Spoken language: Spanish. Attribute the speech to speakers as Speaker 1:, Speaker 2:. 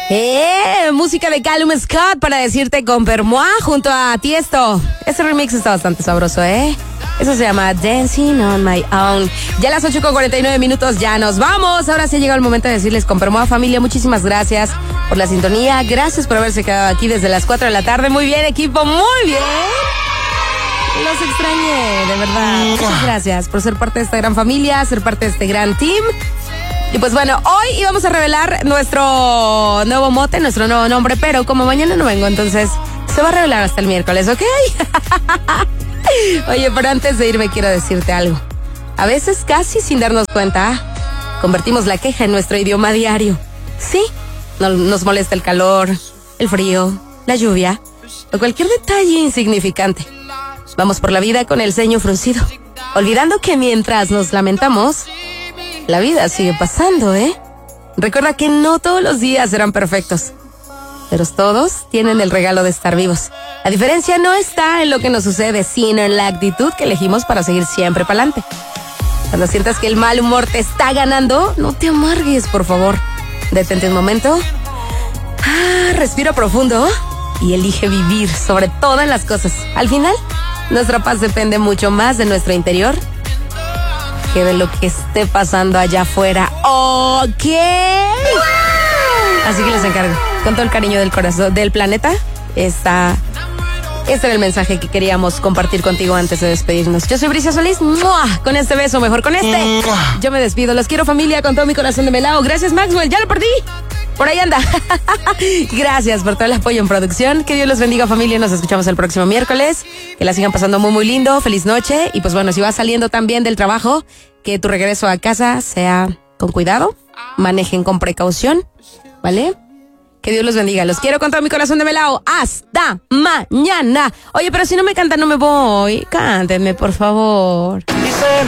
Speaker 1: Música de Callum Scott para decirte con Permois junto a Tiesto. Ese remix está bastante sabroso, Eso se llama Dancing on My Own. Ya a las 8:49 ya nos vamos. Ahora sí ha llegado el momento de decirles con Permois, familia, muchísimas gracias por la sintonía. Gracias por haberse quedado aquí desde las 4 de la tarde. Muy bien, equipo, muy bien. Los extrañé, de verdad. Muchas gracias por ser parte de esta gran familia, ser parte de este gran team. Y pues bueno, hoy íbamos a revelar nuestro nuevo mote, nuestro nuevo nombre, pero como mañana no vengo, entonces se va a revelar hasta el miércoles, ¿ok? Oye, pero antes de irme quiero decirte algo. A veces casi sin darnos cuenta, convertimos la queja en nuestro idioma diario. Sí, nos molesta el calor, el frío, la lluvia o cualquier detalle insignificante. Vamos por la vida con el ceño fruncido, olvidando que mientras nos lamentamos, la vida sigue pasando, Recuerda que no todos los días serán perfectos, pero todos tienen el regalo de estar vivos. La diferencia no está en lo que nos sucede, sino en la actitud que elegimos para seguir siempre para adelante. Cuando sientas que el mal humor te está ganando, no te amargues, por favor. Detente un momento. Respira profundo y elige vivir sobre todas las cosas. Al final, nuestra paz depende mucho más de nuestro interior que de lo que esté pasando allá afuera. ¿Ok? Así que les encargo, con todo el cariño del corazón del planeta, este era el mensaje que queríamos compartir contigo antes de despedirnos. Yo soy Bricia Solís. ¡Mua! Con este beso, mejor con este. Yo me despido. Los quiero, familia, con todo mi corazón de melao. Gracias, Maxwell. Ya lo perdí. Por ahí anda. Gracias por todo el apoyo en producción. Que Dios los bendiga, familia. Nos escuchamos el próximo miércoles. Que la sigan pasando muy, muy lindo. Feliz noche. Y pues bueno, si vas saliendo también del trabajo, que tu regreso a casa sea con cuidado. Manejen con precaución. ¿Vale? Que Dios los bendiga. Los quiero con todo mi corazón de melao. Hasta mañana. Oye, pero si no me cantan, no me voy. Cántenme, por favor.